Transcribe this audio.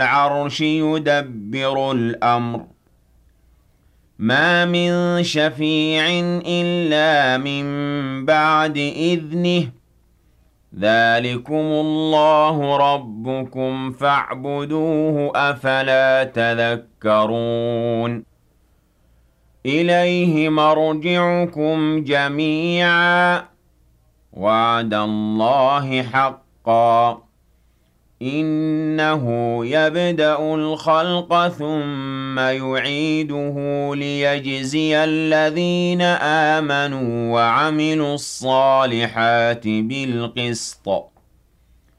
العرش يدبر الأمر ما من شفيع إلا من بعد إذنه ذلكم الله ربكم فاعبدوه أفلا تذكرون إليه مرجعكم جميعا وعد الله حقا إنه يبدأ الخلق ثم يعيده ليجزي الذين آمنوا وعملوا الصالحات بالقسط